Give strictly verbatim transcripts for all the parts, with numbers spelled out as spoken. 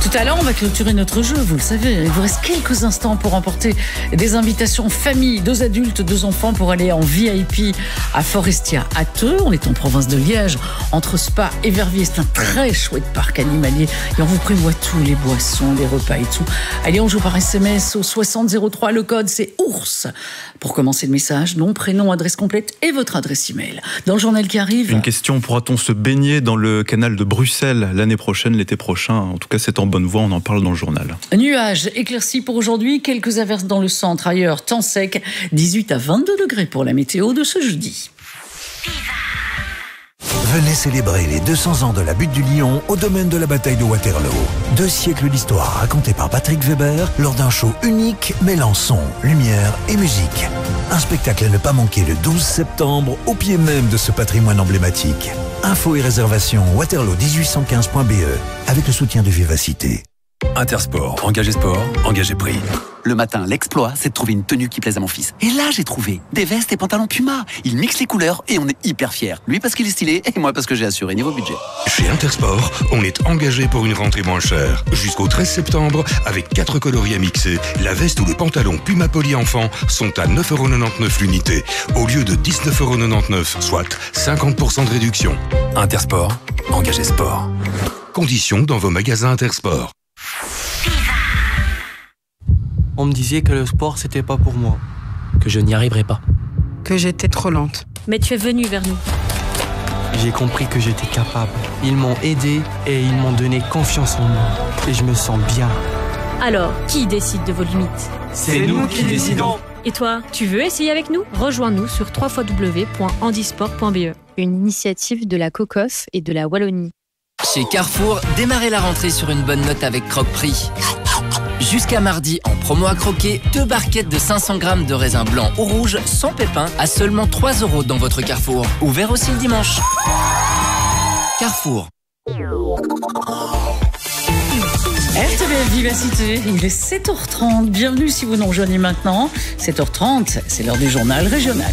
Tout à l'heure, on va clôturer notre jeu, vous le savez. Il vous reste quelques instants pour remporter des invitations famille, deux adultes, deux enfants pour aller en V I P à Forestia à Theux. On est en province de Liège, entre Spa et Verviers. C'est un très chouette parc animalier et on vous prévoit tous les boissons, les repas et tout. Allez, on joue par S M S au soixante zéro trois. Le code, c'est ours. Pour commencer le message, nom, prénom, adresse complète et votre adresse email. Dans le journal qui arrive... Une question, pourra-t-on se baigner dans le canal de Bruxelles l'année prochaine, l'été prochain? En tout cas, c'est en bonne voie, on en parle dans le journal. Nuages éclaircis pour aujourd'hui, quelques averses dans le centre, ailleurs temps sec, dix-huit à vingt-deux degrés pour la météo de ce jeudi. Venez célébrer les deux cents ans de la butte du Lion au domaine de la bataille de Waterloo. Deux siècles d'histoire racontés par Patrick Weber lors d'un show unique mêlant son, lumière et musique. Un spectacle à ne pas manquer le douze septembre au pied même de ce patrimoine emblématique. Infos et réservations waterloo dix-huit cent quinze point b e avec le soutien de Vivacité. Intersport, engagé sport, engagé prix. Le matin, l'exploit, c'est de trouver une tenue qui plaise à mon fils. Et là, j'ai trouvé des vestes et pantalons Puma. Il mixe les couleurs et on est hyper fiers. Lui parce qu'il est stylé et moi parce que j'ai assuré niveau budget. Chez Intersport, on est engagé pour une rentrée moins chère. Jusqu'au treize septembre, avec quatre coloris à mixer, la veste ou le pantalon Puma Poly Enfant sont à neuf euros quatre-vingt-dix-neuf l'unité, au lieu de dix-neuf euros quatre-vingt-dix-neuf, soit cinquante pour cent de réduction. Intersport, engagé sport. Conditions dans vos magasins Intersport. On me disait que le sport, c'était pas pour moi, que je n'y arriverais pas. Que j'étais trop lente. Mais tu es venu vers nous. J'ai compris que j'étais capable. Ils m'ont aidé et ils m'ont donné confiance en moi. Et je me sens bien. Alors, qui décide de vos limites? C'est nous qui décidons. Et toi, tu veux essayer avec nous? Rejoins-nous sur w w w point handisport point b e. Une initiative de la COCOF et de la Wallonie. Chez Carrefour, démarrez la rentrée sur une bonne note avec Croque-Prix. Jusqu'à mardi, en promo à croquer, deux barquettes de cinq cents grammes de raisin blanc ou rouge sans pépins à seulement trois euros dans votre Carrefour. Ouvert aussi le dimanche. Carrefour. R T B F Vivacité, il est sept heures trente. Bienvenue si vous nous rejoignez maintenant. sept heures trente, c'est l'heure du journal régional.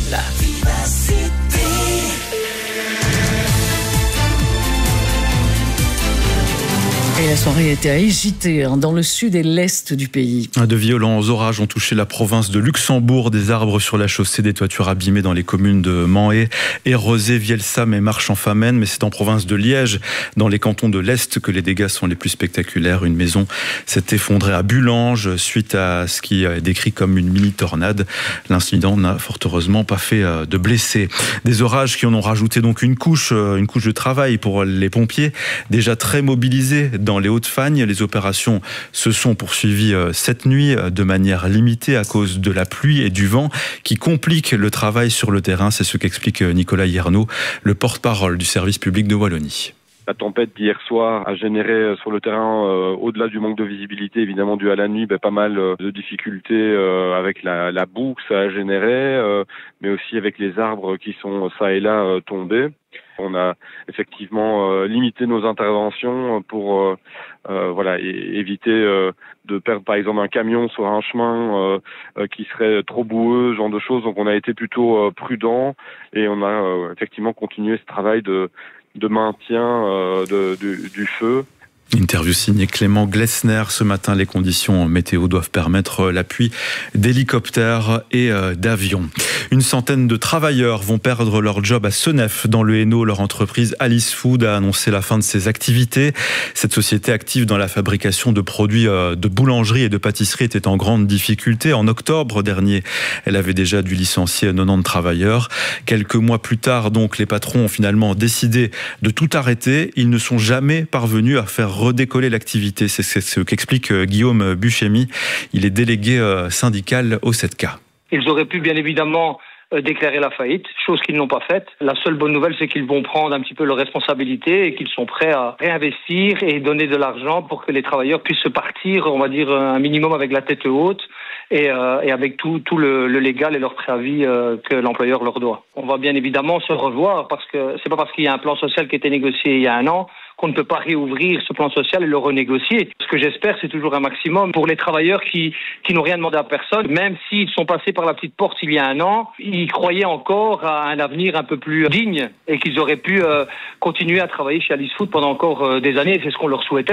Et la soirée était agitée hein, dans le sud et l'est du pays. De violents orages ont touché la province de Luxembourg. Des arbres sur la chaussée, des toitures abîmées dans les communes de Menhaix, Érosé, Vielsam et Marche-en-Famenne. Mais c'est en province de Liège, dans les cantons de l'Est, que les dégâts sont les plus spectaculaires. Une maison s'est effondrée à Bulange suite à ce qui est décrit comme une mini-tornade. L'incident n'a fort heureusement pas fait de blessés. Des orages qui en ont rajouté donc une couche, une couche de travail pour les pompiers, déjà très mobilisés dans Dans les Hauts-de-Fagne, les opérations se sont poursuivies cette nuit de manière limitée à cause de la pluie et du vent qui compliquent le travail sur le terrain. C'est ce qu'explique Nicolas Hiernaut, le porte-parole du service public de Wallonie. La tempête d'hier soir a généré sur le terrain, euh, au-delà du manque de visibilité évidemment dû à la nuit, ben, pas mal euh, de difficultés euh, avec la, la boue que ça a généré, euh, mais aussi avec les arbres qui sont ça et là euh, tombés. On a effectivement euh, limité nos interventions pour euh, euh, voilà é- éviter euh, de perdre par exemple un camion sur un chemin euh, euh, qui serait trop boueux, ce genre de choses. Donc on a été plutôt euh, prudent et on a euh, effectivement continué ce travail de de maintien euh, de, du, du feu. Interview signée Clément Glessner. Ce matin, les conditions météo doivent permettre l'appui d'hélicoptères et d'avions. Une centaine de travailleurs vont perdre leur job à Senef, dans le Hainaut. Leur entreprise Alice Food a annoncé la fin de ses activités. Cette société active dans la fabrication de produits de boulangerie et de pâtisserie était en grande difficulté. En octobre dernier, elle avait déjà dû licencier quatre-vingt-dix travailleurs. Quelques mois plus tard, donc, les patrons ont finalement décidé de tout arrêter. Ils ne sont jamais parvenus à faire redécoller l'activité. C'est ce qu'explique Guillaume Buchemi. Il est délégué syndical au sept K. Ils auraient pu bien évidemment déclarer la faillite, chose qu'ils n'ont pas faite. La seule bonne nouvelle, c'est qu'ils vont prendre un petit peu leurs responsabilités et qu'ils sont prêts à réinvestir et donner de l'argent pour que les travailleurs puissent partir, on va dire, un minimum avec la tête haute et, euh, et avec tout, tout le, le légal et leur préavis euh, que l'employeur leur doit. On va bien évidemment se revoir parce que c'est pas parce qu'il y a un plan social qui a été négocié il y a un an qu'on ne peut pas réouvrir ce plan social et le renégocier. Ce que j'espère, c'est toujours un maximum pour les travailleurs qui, qui n'ont rien demandé à personne. Même s'ils sont passés par la petite porte il y a un an, ils croyaient encore à un avenir un peu plus digne et qu'ils auraient pu euh, continuer à travailler chez Alice Food pendant encore euh, des années. C'est ce qu'on leur souhaitait.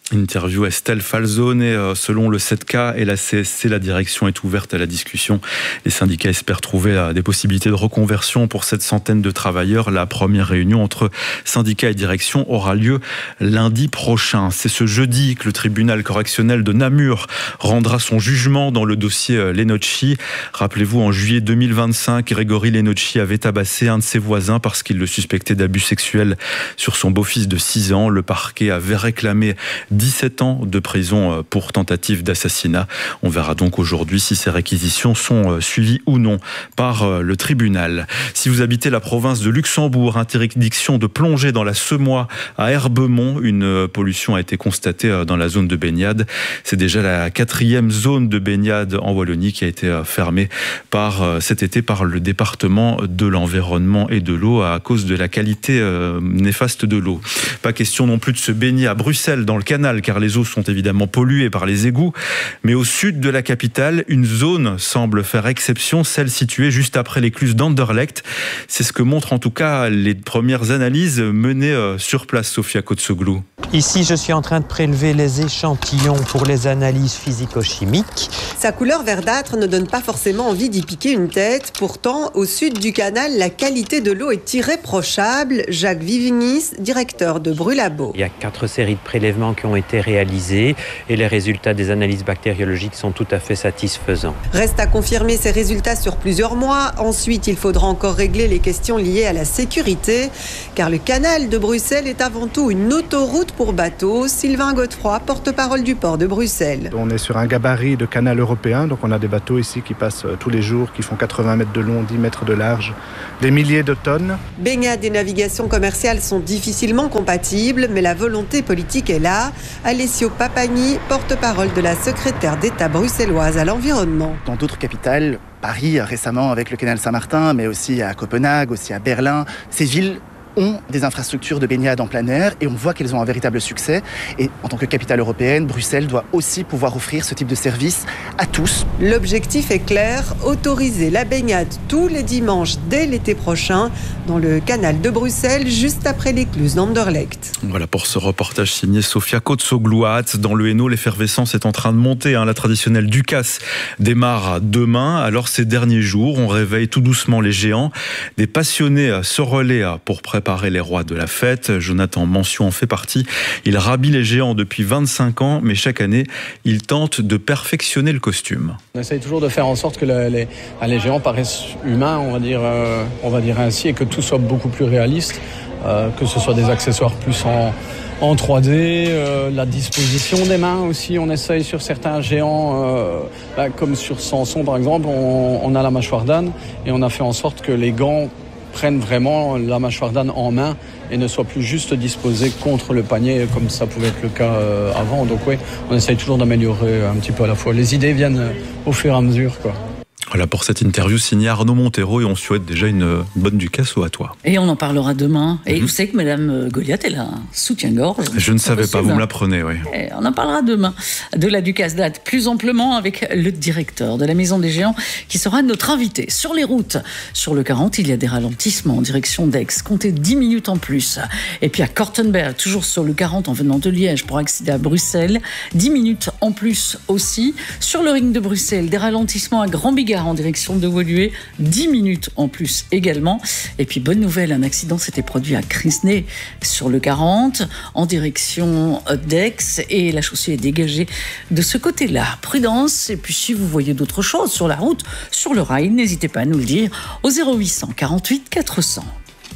Interview Estelle Falzone et euh, selon le sept K et la C S C, la direction est ouverte à la discussion. Les syndicats espèrent trouver euh, des possibilités de reconversion pour cette centaine de travailleurs. La première réunion entre syndicats et direction aura lieu lundi prochain. C'est ce jeudi que le tribunal correctionnel de Namur rendra son jugement dans le dossier euh, Lenocci. Rappelez-vous, en juillet deux mille vingt-cinq, Grégory Lenocci avait tabassé un de ses voisins parce qu'il le suspectait d'abus sexuels sur son beau-fils de six ans. Le parquet avait réclamé dix-sept ans de prison pour tentative d'assassinat. On verra donc aujourd'hui si ces réquisitions sont suivies ou non par le tribunal. Si vous habitez la province de Luxembourg, interdiction de plonger dans la Semois à Herbemont. Une pollution a été constatée dans la zone de baignade. C'est déjà la quatrième zone de baignade en Wallonie qui a été fermée par, cet été par le département de l'environnement et de l'eau à cause de la qualité néfaste de l'eau. Pas question non plus de se baigner à Bruxelles dans le canal, car les eaux sont évidemment polluées par les égouts. Mais au sud de la capitale, une zone semble faire exception, celle située juste après l'écluse d'Anderlecht. C'est ce que montrent en tout cas les premières analyses menées sur place, Sofia Kotsoglou. Ici, je suis en train de prélever les échantillons pour les analyses physico-chimiques. Sa couleur verdâtre ne donne pas forcément envie d'y piquer une tête. Pourtant, au sud du canal, la qualité de l'eau est irréprochable. Jacques Vivignis, directeur de Brulabo. Il y a quatre séries de prélèvements qui ont été réalisées et les résultats des analyses bactériologiques sont tout à fait satisfaisants. Reste à confirmer ces résultats sur plusieurs mois. Ensuite, il faudra encore régler les questions liées à la sécurité, car le canal de Bruxelles est avant tout une autoroute pour bateaux. Sylvain Godefroy, porte-parole du port de Bruxelles. On est sur un gabarit de canal européen, donc on a des bateaux ici qui passent tous les jours, qui font quatre-vingts mètres de long, dix mètres de large, des milliers de tonnes. Baignade et navigation commerciale sont difficilement compatibles, mais la volonté politique est là. Alessio Papagni, porte-parole de la secrétaire d'État bruxelloise à l'environnement. Dans d'autres capitales, Paris récemment avec le canal Saint-Martin, mais aussi à Copenhague, aussi à Berlin, ces villes ont des infrastructures de baignade en plein air et on voit qu'elles ont un véritable succès. Et en tant que capitale européenne, Bruxelles doit aussi pouvoir offrir ce type de service à tous. L'objectif est clair, autoriser la baignade tous les dimanches dès l'été prochain dans le canal de Bruxelles, juste après l'écluse d'Anderlecht. Voilà pour ce reportage signé Sofia Kotsoglou. Dans le Hainaut, l'effervescence est en train de monter. Hein. La traditionnelle Ducasse démarre demain. Alors ces derniers jours, on réveille tout doucement les géants. Des passionnés se relaient pour préparer Préparer les rois de la fête. Jonathan Mention en fait partie. Il rhabille les géants depuis vingt-cinq ans, mais chaque année, il tente de perfectionner le costume. On essaye toujours de faire en sorte que le, les, les géants paraissent humains, on va dire, euh, on va dire ainsi, et que tout soit beaucoup plus réaliste, euh, que ce soit des accessoires plus en, en trois D, euh, la disposition des mains aussi. On essaye sur certains géants, euh, bah, comme sur Samson par exemple, on, on a la mâchoire d'âne, et on a fait en sorte que les gants prennent vraiment la mâchoire d'âne en main et ne soient plus juste disposés contre le panier comme ça pouvait être le cas avant. Donc oui, on essaye toujours d'améliorer un petit peu à la fois. Les idées viennent au fur et à mesure, quoi. Voilà pour cette interview signée Arnaud Montero et on souhaite déjà une bonne Ducasse à toi. Et on en parlera demain. Et mmh. vous savez que Madame Goliath, elle a un soutien-gorge. Je ne savais pas, vous me l'apprenez, oui. Et on en parlera demain de la Ducasse date plus amplement avec le directeur de la Maison des Géants qui sera notre invité. Sur les routes, sur le quarante, il y a des ralentissements en direction d'Aix. Comptez dix minutes en plus. Et puis à Kortenberg, toujours sur le quarante en venant de Liège pour accéder à Bruxelles, dix minutes en plus aussi. Sur le ring de Bruxelles, des ralentissements à Grand-Bigard en direction de Woluwe, dix minutes en plus également. Et puis bonne nouvelle, un accident s'était produit à Crisnay sur le quarante en direction d'Aix et la chaussée est dégagée de ce côté-là. Prudence, et puis si vous voyez d'autres choses sur la route, sur le rail, n'hésitez pas à nous le dire au zéro huit cent quarante-huit quatre cents.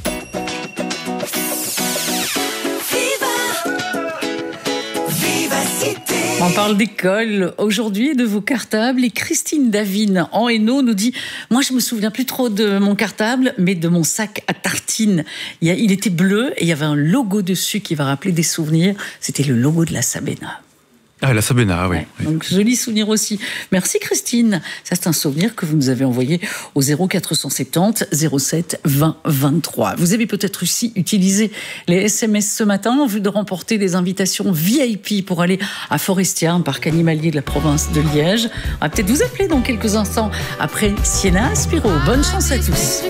On parle d'école aujourd'hui et de vos cartables. Et Christine Davine en Hainaut nous dit « Moi, je me souviens plus trop de mon cartable, mais de mon sac à tartines. Il, y a, il était bleu et il y avait un logo dessus qui va rappeler des souvenirs. C'était le logo de la Sabena. » Ah, la Sabena, oui. Ouais, oui. Donc, joli souvenir aussi. Merci Christine. Ça, c'est un souvenir que vous nous avez envoyé au zéro quatre cent soixante-dix zéro sept vingt vingt-trois. Vous avez peut-être aussi utilisé les S M S ce matin en vue de remporter des invitations V I P pour aller à Forestia, un parc animalier de la province de Liège. On va peut-être vous appeler dans quelques instants après Sienna Spiro. Bonne chance à tous.